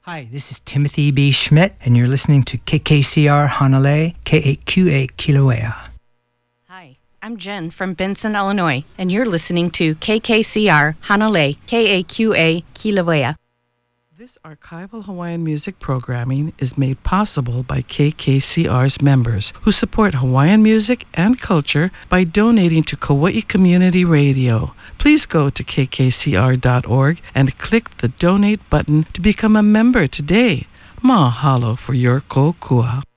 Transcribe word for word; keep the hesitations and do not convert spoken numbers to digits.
Hi, this is Timothy B. Schmidt, and you're listening to K K C R Hanalei, K A Q A Kilauea. Hi, I'm Jen from Benson, Illinois, and you're listening to K K C R Hanalei, K A Q A Kilauea. This archival Hawaiian music programming is made possible by K K C R's members who support Hawaiian music and culture by donating to Kauai Community Radio. Please go to k k c r dot org and click the donate button to become a member today. Mahalo for your kokua.